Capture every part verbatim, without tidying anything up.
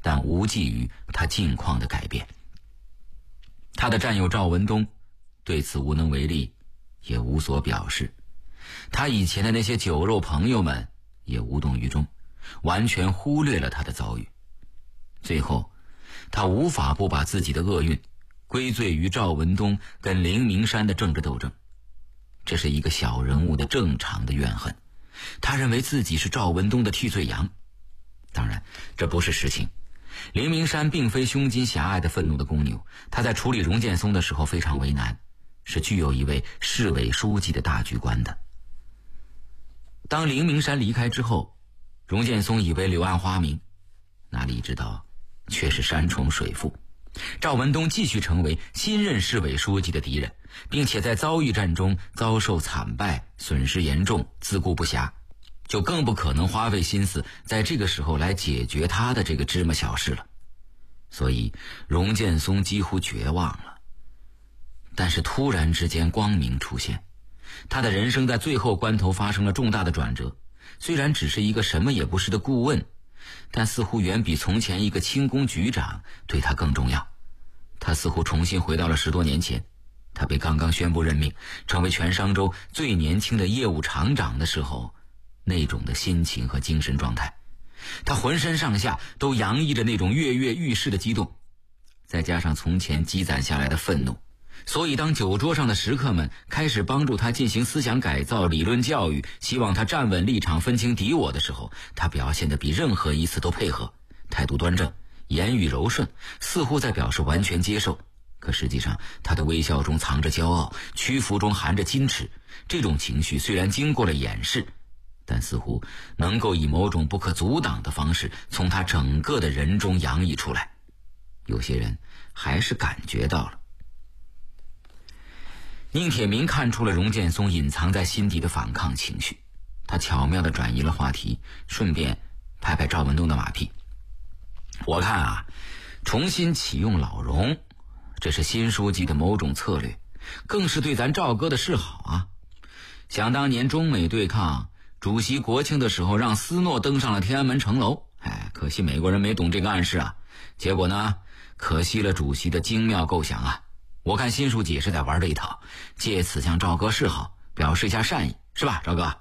但无济于他境况的改变。他的战友赵文东对此无能为力，也无所表示。他以前的那些酒肉朋友们也无动于衷，完全忽略了他的遭遇。最后他无法不把自己的厄运归罪于赵文东跟林明山的政治斗争。这是一个小人物的正常的怨恨，他认为自己是赵文东的替罪羊。当然这不是实情，林明山并非胸襟狭隘的愤怒的公牛，他在处理荣建松的时候非常为难，是具有一位市委书记的大局观的。当林明山离开之后，荣建松以为柳暗花明，哪里知道却是山重水复。赵文东继续成为新任市委书记的敌人，并且在遭遇战中遭受惨败，损失严重，自顾不暇，就更不可能花费心思在这个时候来解决他的这个芝麻小事了。所以荣建松几乎绝望了。但是突然之间光明出现，他的人生在最后关头发生了重大的转折。虽然只是一个什么也不是的顾问，但似乎远比从前一个轻工局长对他更重要。他似乎重新回到了十多年前，他被刚刚宣布任命成为全商州最年轻的业务厂长的时候那种的心情和精神状态。他浑身上下都洋溢着那种跃跃欲试的激动，再加上从前积攒下来的愤怒，所以当酒桌上的食客们开始帮助他进行思想改造、理论教育，希望他站稳立场、分清敌我的时候，他表现得比任何一次都配合，态度端正，言语柔顺，似乎在表示完全接受。可实际上他的微笑中藏着骄傲，屈服中含着矜持。这种情绪虽然经过了掩饰，但似乎能够以某种不可阻挡的方式从他整个的人中洋溢出来。有些人还是感觉到了。宁铁民看出了荣建松隐藏在心底的反抗情绪，他巧妙地转移了话题，顺便拍拍赵文东的马屁。我看啊，重新启用老荣，这是新书记的某种策略，更是对咱赵哥的示好啊。想当年中美对抗，主席国庆的时候让斯诺登上了天安门城楼，哎，可惜美国人没懂这个暗示啊。结果呢，可惜了主席的精妙构想啊。我看新书记也是在玩这一套，借此向赵哥示好，表示一下善意，是吧，赵哥？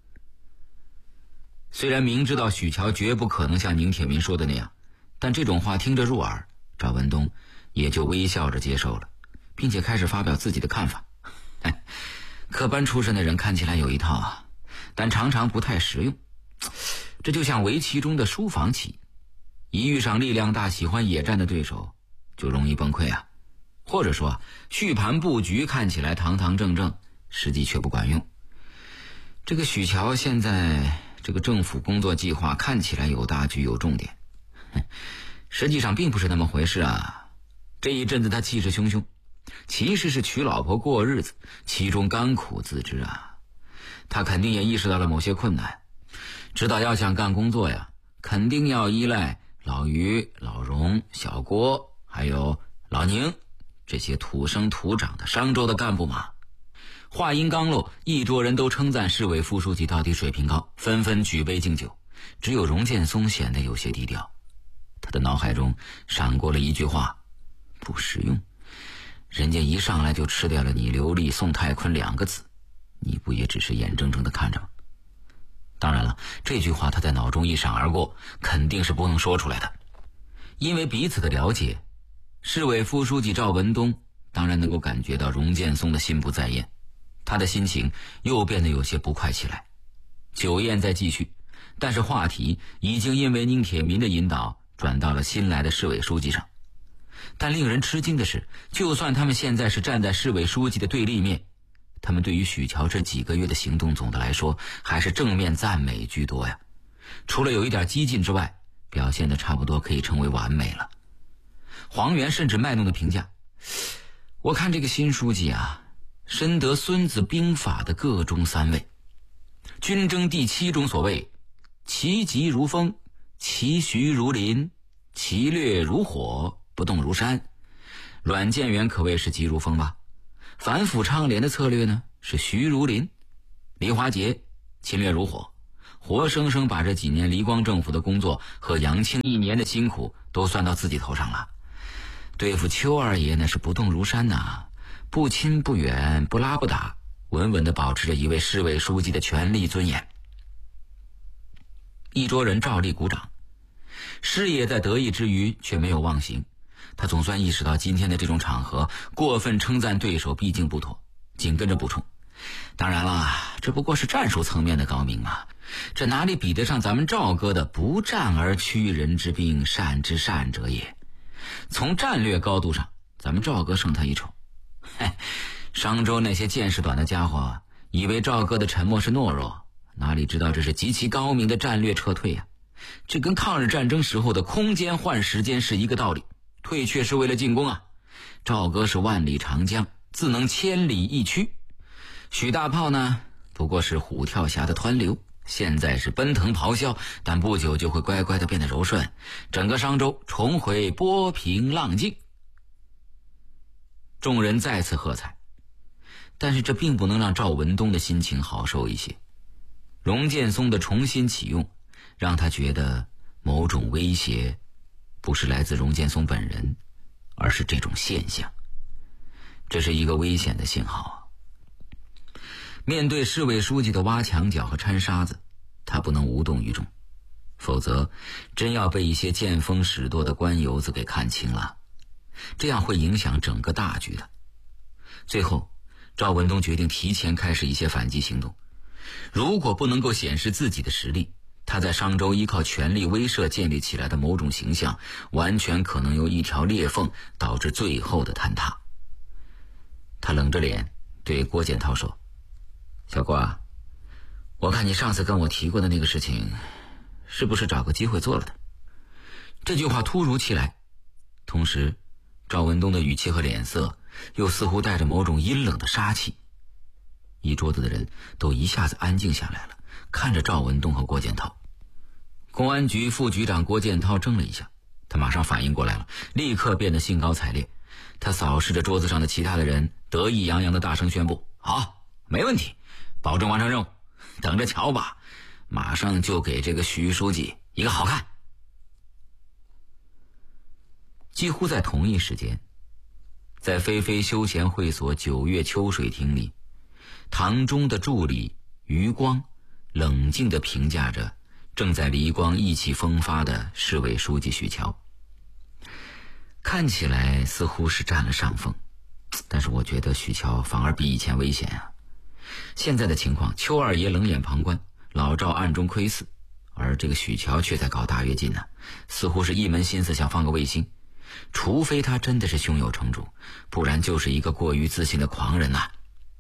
虽然明知道许乔绝不可能像宁铁民说的那样，但这种话听着入耳，赵文东也就微笑着接受了，并且开始发表自己的看法。科班出身的人看起来有一套啊，但常常不太实用。这就像围棋中的书房棋，一遇上力量大、喜欢野战的对手，就容易崩溃啊。或者说续盘布局看起来堂堂正正，实际却不管用。这个许乔现在这个政府工作计划看起来有大局有重点，实际上并不是那么回事啊。这一阵子他气势汹汹，其实是娶老婆过日子，其中甘苦自知啊。他肯定也意识到了某些困难，知道要想干工作呀，肯定要依赖老于、老荣、小郭还有老宁这些土生土长的商州的干部嘛。话音刚落，一桌人都称赞市委副书记到底水平高，纷纷举杯敬酒。只有荣建松显得有些低调，他的脑海中闪过了一句话：不实用。人家一上来就吃掉了你刘立、宋泰坤两个子，你不也只是眼睁睁地看着吗？当然了，这句话他在脑中一闪而过，肯定是不能说出来的。因为彼此的了解，市委副书记赵文东当然能够感觉到荣建松的心不在焉，他的心情又变得有些不快起来。酒宴在继续，但是话题已经因为宁铁民的引导转到了新来的市委书记上。但令人吃惊的是，就算他们现在是站在市委书记的对立面，他们对于许乔这几个月的行动总的来说还是正面赞美居多呀。除了有一点激进之外，表现得差不多可以称为完美了。黄元甚至卖弄的评价，我看这个新书记啊，深得孙子兵法的个中三味。军争第七中所谓其疾如风，其徐如林，其略如火，不动如山。阮建元可谓是急如风吧。反腐倡廉的策略呢是徐如林，黎华杰侵略如火， 活生生把这几年黎光政府的工作和杨庆一年的辛苦都算到自己头上了。对付邱二爷那是不动如山呐、啊，不亲不远，不拉不打，稳稳地保持着一位市委书记的权力尊严。一桌人照例鼓掌，师爷在得意之余却没有忘形，他总算意识到今天的这种场合过分称赞对手毕竟不妥，紧跟着补充，当然了，这不过是战术层面的高明嘛，这哪里比得上咱们赵哥的不战而屈人之兵，善之善者也。从战略高度上，咱们赵哥胜他一筹。嘿，商周那些见识短的家伙以为赵哥的沉默是懦弱，哪里知道这是极其高明的战略撤退呀、啊！这跟抗日战争时候的空间换时间是一个道理，退却是为了进攻啊。赵哥是万里长江，自能千里一驱。许大炮呢，不过是虎跳峡的湍流，现在是奔腾咆哮，但不久就会乖乖的变得柔顺，整个商周重回波平浪静。众人再次喝彩，但是这并不能让赵文东的心情好受一些。荣建松的重新启用让他觉得某种威胁不是来自荣建松本人，而是这种现象。这是一个危险的信号啊！面对市委书记的挖墙脚和掺沙子，他不能无动于衷，否则真要被一些见风使舵的官油子给看清了，这样会影响整个大局的。最后，赵文东决定提前开始一些反击行动。如果不能够显示自己的实力，他在商周依靠权力威慑建立起来的某种形象，完全可能由一条裂缝导致最后的坍塌。他冷着脸对郭建涛说，小郭啊，我看你上次跟我提过的那个事情，是不是找个机会做了的？这句话突如其来，同时赵文东的语气和脸色又似乎带着某种阴冷的杀气。一桌子的人都一下子安静下来了，看着赵文东和郭建涛。公安局副局长郭建涛怔了一下，他马上反应过来了，立刻变得兴高采烈。他扫视着桌子上的其他的人，得意洋洋地大声宣布，好，没问题，保证完成任务，等着瞧吧，马上就给这个徐书记一个好看。几乎在同一时间，在飞飞休闲会所九月秋水亭里，堂中的助理余光冷静地评价着正在离光意气风发的市委书记许乔。看起来似乎是占了上风，但是我觉得许乔反而比以前危险啊。现在的情况，邱二爷冷眼旁观，老赵暗中窥伺，而这个许乔却在搞大跃进呢、啊，似乎是一门心思想放个卫星。除非他真的是胸有成竹，不然就是一个过于自信的狂人呐、啊。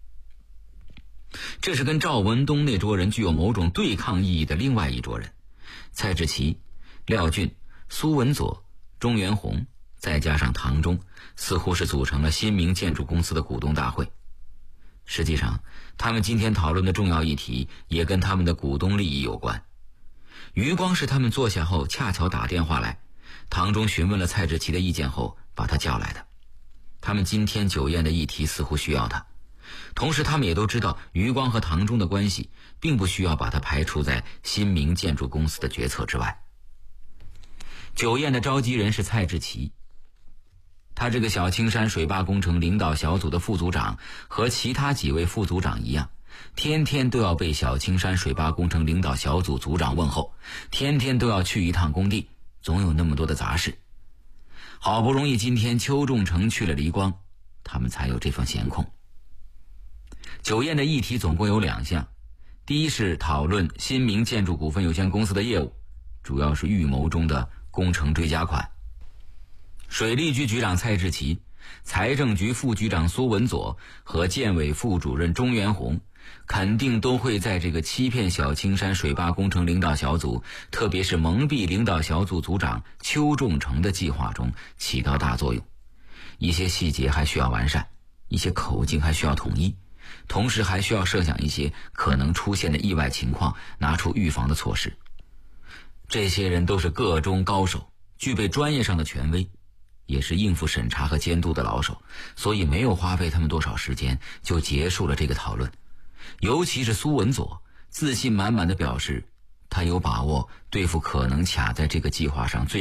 这是跟赵文东那桌人具有某种对抗意义的另外一桌人，蔡志奇、廖俊、苏文佐、钟元红，再加上唐忠，似乎是组成了新明建筑公司的股东大会。实际上，他们今天讨论的重要议题也跟他们的股东利益有关。余光是他们坐下后恰巧打电话来，唐忠询问了蔡志奇的意见后把他叫来的。他们今天酒宴的议题似乎需要他，同时他们也都知道余光和唐忠的关系，并不需要把他排除在新明建筑公司的决策之外。酒宴的召集人是蔡志奇，他这个小青山水坝工程领导小组的副组长，和其他几位副组长一样，天天都要被小青山水坝工程领导小组组长问候，天天都要去一趟工地，总有那么多的杂事。好不容易今天邱仲成去了黎光，他们才有这份闲空。酒宴的议题总共有两项，第一是讨论新明建筑股份有限公司的业务，主要是预谋中的工程追加款。水利局局长蔡志奇、财政局副局长苏文佐和建委副主任钟元红肯定都会在这个欺骗小青山水坝工程领导小组，特别是蒙蔽领导小组组长邱仲成的计划中起到大作用。一些细节还需要完善，一些口径还需要统一，同时还需要设想一些可能出现的意外情况，拿出预防的措施。这些人都是个中高手，具备专业上的权威，也是应付审查和监督的老手，所以没有花费他们多少时间就结束了这个讨论。尤其是苏文佐自信满满地表示， 他有把握对付可能卡在这个计划上最